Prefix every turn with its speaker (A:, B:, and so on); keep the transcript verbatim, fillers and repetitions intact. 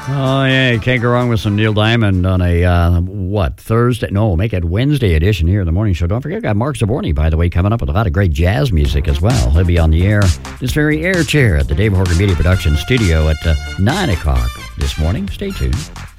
A: Oh, yeah, you can't go wrong with some Neil Diamond on a, uh, what, Thursday? No, make it Wednesday edition here in the morning show. Don't forget, we got Mark Zaborni, by the way, coming up with a lot of great jazz music as well. He'll be on the air, this very air chair at the Dave Horgan Media Production Studio at uh, nine o'clock this morning. Stay tuned.